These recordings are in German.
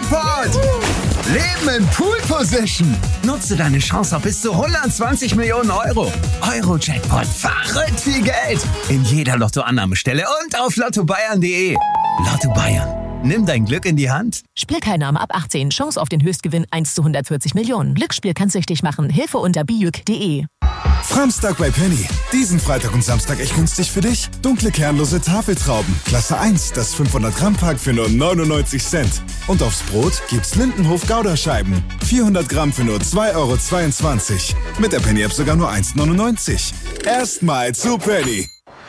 Jackpot! Leben in Pool Position. Nutze deine Chance auf bis zu 120 Millionen Euro. Euro-Jackpot. Verrückt viel Geld. In jeder Lottoannahmestelle und auf lottobayern.de. Lotto Bayern. Nimm dein Glück in die Hand. Spielteilnahme ab 18. Chance auf den Höchstgewinn 1 zu 140 Millionen. Glücksspiel kann süchtig machen. Hilfe unter bijuk.de. Framstag bei Penny. Diesen Freitag und Samstag echt günstig für dich. Dunkle kernlose Tafeltrauben. Klasse 1, das 500 Gramm Pack für nur 99 Cent. Und aufs Brot gibt's Lindenhof Gouda-Scheiben. 400 Gramm für nur 2,22 €. Mit der Penny-App sogar nur 1,99 €. Erstmal zu Penny.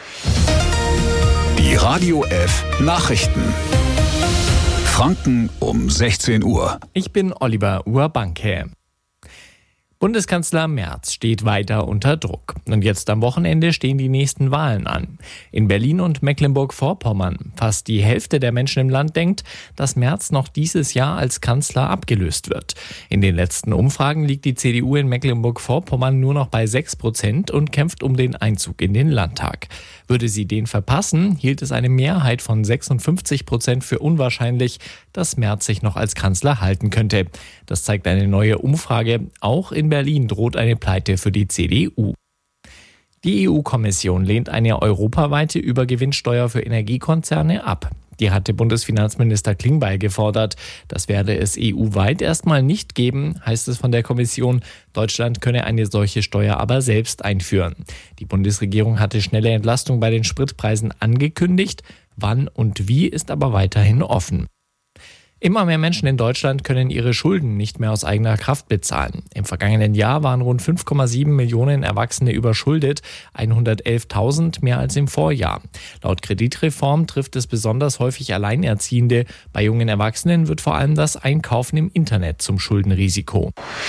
Die Radio F Nachrichten. Franken um 16 Uhr. Ich bin Oliver Urbanke. Bundeskanzler Merz steht weiter unter Druck. Und jetzt am Wochenende stehen die nächsten Wahlen an. In Berlin und Mecklenburg-Vorpommern. Fast die Hälfte der Menschen im Land denkt, dass Merz noch dieses Jahr als Kanzler abgelöst wird. In den letzten Umfragen liegt die CDU in Mecklenburg-Vorpommern nur noch bei 6% und kämpft um den Einzug in den Landtag. Würde sie den verpassen, hielt es eine Mehrheit von 56% für unwahrscheinlich, dass Merz sich noch als Kanzler halten könnte. Das zeigt eine neue Umfrage. Auch in Berlin droht eine Pleite für die CDU. Die EU-Kommission lehnt eine europaweite Übergewinnsteuer für Energiekonzerne ab. Die hatte Bundesfinanzminister Klingbeil gefordert. Das werde es EU-weit erstmal nicht geben, heißt es von der Kommission. Deutschland könne eine solche Steuer aber selbst einführen. Die Bundesregierung hatte schnelle Entlastung bei den Spritpreisen angekündigt. Wann und wie ist aber weiterhin offen. Immer mehr Menschen in Deutschland können ihre Schulden nicht mehr aus eigener Kraft bezahlen. Im vergangenen Jahr waren rund 5,7 Millionen Erwachsene überschuldet, 111.000 mehr als im Vorjahr. Laut Kreditreform trifft es besonders häufig Alleinerziehende. Bei jungen Erwachsenen wird vor allem das Einkaufen im Internet zum Schuldenrisiko.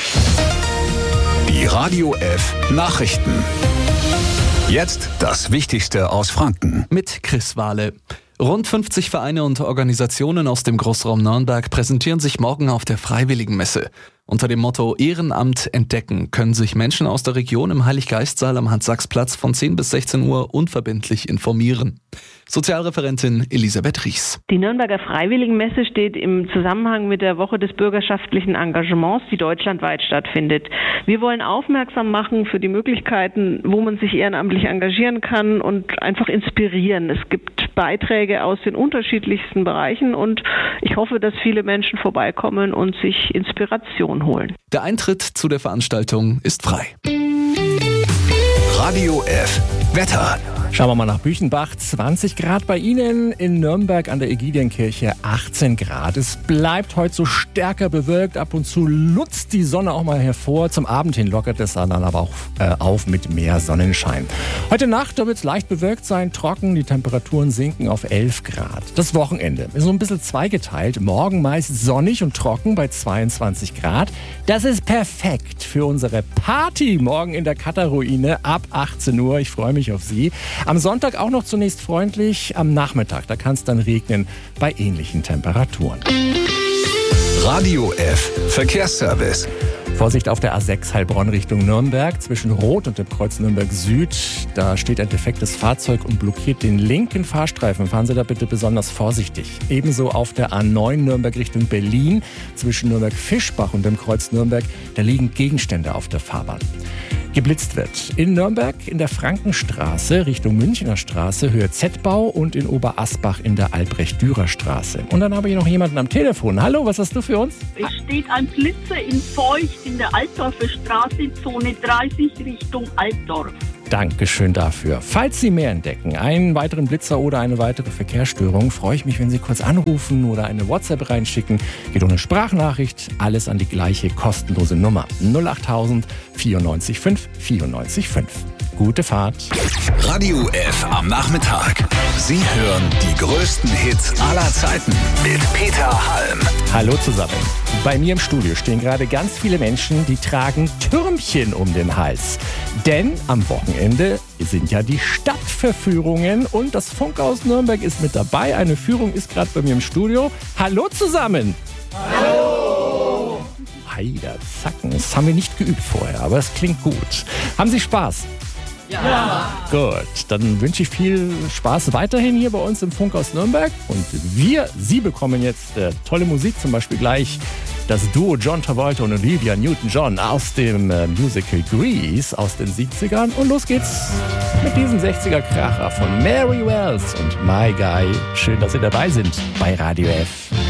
Die Radio F Nachrichten. Jetzt das Wichtigste aus Franken. Mit Chris Wahle. Rund 50 Vereine und Organisationen aus dem Großraum Nürnberg präsentieren sich morgen auf der Freiwilligenmesse. Unter dem Motto Ehrenamt entdecken können sich Menschen aus der Region im Heiliggeistsaal am Hans-Sachs-Platz von 10 bis 16 Uhr unverbindlich informieren. Sozialreferentin Elisabeth Ries. Die Nürnberger Freiwilligenmesse steht im Zusammenhang mit der Woche des bürgerschaftlichen Engagements, die deutschlandweit stattfindet. Wir wollen aufmerksam machen für die Möglichkeiten, wo man sich ehrenamtlich engagieren kann und einfach inspirieren. Es gibt Beiträge aus den unterschiedlichsten Bereichen und ich hoffe, dass viele Menschen vorbeikommen und sich Inspiration holen. Der Eintritt zu der Veranstaltung ist frei. Radio F Wetter. Schauen wir mal nach Büchenbach. 20 Grad bei Ihnen, in Nürnberg an der Ägidienkirche 18 Grad. Es bleibt heute so stärker bewölkt. Ab und zu lutzt die Sonne auch mal hervor. Zum Abend hin lockert es dann aber auch auf mit mehr Sonnenschein. Heute Nacht wird es leicht bewölkt sein, trocken. Die Temperaturen sinken auf 11 Grad. Das Wochenende ist so ein bisschen zweigeteilt. Morgen meist sonnig und trocken bei 22 Grad. Das ist perfekt für unsere Party morgen in der Katarruine ab 18 Uhr. Ich freue mich auf Sie. Am Sonntag auch noch zunächst freundlich, am Nachmittag, da kann es dann regnen bei ähnlichen Temperaturen. Radio F Verkehrsservice. Vorsicht auf der A6 Heilbronn Richtung Nürnberg. Zwischen Rot und dem Kreuz Nürnberg Süd. Da steht ein defektes Fahrzeug und blockiert den linken Fahrstreifen. Fahren Sie da bitte besonders vorsichtig. Ebenso auf der A9 Nürnberg Richtung Berlin. Zwischen Nürnberg-Fischbach und dem Kreuz Nürnberg. Da liegen Gegenstände auf der Fahrbahn. Geblitzt wird in Nürnberg in der Frankenstraße Richtung Münchner Straße, Höhe Z-Bau und in Oberasbach in der Albrecht-Dürer-Straße. Und dann habe ich noch jemanden am Telefon. Hallo, was hast du für uns? Es steht ein Blitzer in Feucht in der Altdorfer Straße, Zone 30 Richtung Altdorf. Dankeschön dafür. Falls Sie mehr entdecken, einen weiteren Blitzer oder eine weitere Verkehrsstörung, freue ich mich, wenn Sie kurz anrufen oder eine WhatsApp reinschicken. Geht ohne Sprachnachricht, alles an die gleiche kostenlose Nummer. 08000 94 5 94 5. Gute Fahrt. Radio F am Nachmittag. Sie hören die größten Hits aller Zeiten mit Peter Halm. Hallo zusammen. Bei mir im Studio stehen gerade ganz viele Menschen, die tragen Türmchen um den Hals. Denn am Wochenende sind ja die Stadtverführungen und das Funkhaus Nürnberg ist mit dabei. Eine Führung ist gerade bei mir im Studio. Hallo zusammen. Hallo. Heider Zacken, das haben wir nicht geübt vorher, aber es klingt gut. Haben Sie Spaß? Ja. Gut, dann wünsche ich viel Spaß weiterhin hier bei uns im Funkhaus Nürnberg. Und Sie bekommen jetzt tolle Musik, zum Beispiel gleich das Duo John Travolta und Olivia Newton-John aus dem Musical Grease aus den 70ern. Und los geht's mit diesem 60er-Kracher von Mary Wells und My Guy. Schön, dass Sie dabei sind bei Radio F.